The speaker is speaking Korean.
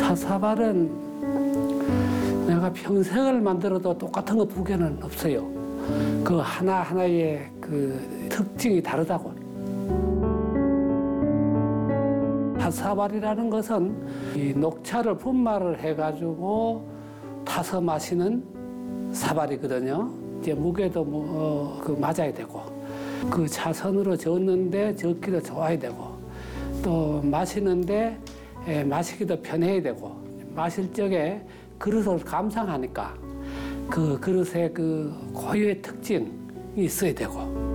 사사발은 내가 평생을 만들어도 똑같은 거 두 개는 없어요. 그 하나하나의 그 특징이 다르다고. 사사발이라는 것은 이 녹차를 분말을 해가지고 타서 마시는 사발이거든요. 이제 무게도 맞아야 되고, 그 차선으로 젓는데 젓기도 좋아야 되고, 또 마시는데 마시기도 편해야 되고, 마실 적에 그릇을 감상하니까 그 그릇의 그 고유의 특징이 있어야 되고,